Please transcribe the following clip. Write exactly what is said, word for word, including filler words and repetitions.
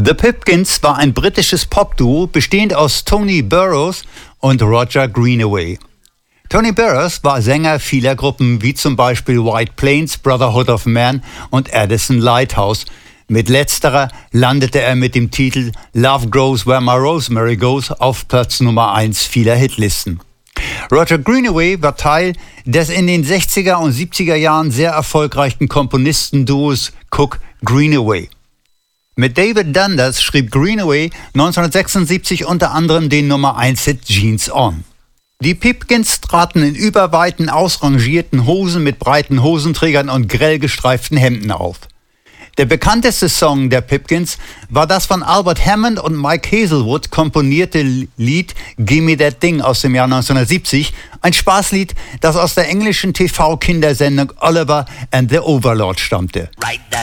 The Pipkins war ein britisches Popduo, bestehend aus Tony Burrows und Roger Greenaway. Tony Burrows war Sänger vieler Gruppen, wie zum Beispiel White Plains, Brotherhood of Man und Addison Lighthouse. Mit letzterer landete er mit dem Titel Love Grows Where My Rosemary Goes auf Platz Nummer eins vieler Hitlisten. Roger Greenaway war Teil des in den sechziger und siebziger Jahren sehr erfolgreichen Komponistenduos Cook-Greenaway. Mit David Dundas schrieb Greenaway neunzehnhundertsechsundsiebzig unter anderem den Nummer eins Hit Jeans On. Die Pipkins traten in überweiten, ausrangierten Hosen mit breiten Hosenträgern und grell gestreiften Hemden auf. Der bekannteste Song der Pipkins war das von Albert Hammond und Mike Hazelwood komponierte Lied Gimme That Thing aus dem Jahr neunzehnhundertsiebzig, ein Spaßlied, das aus der englischen T V-Kindersendung Oliver and the Overlord stammte. Right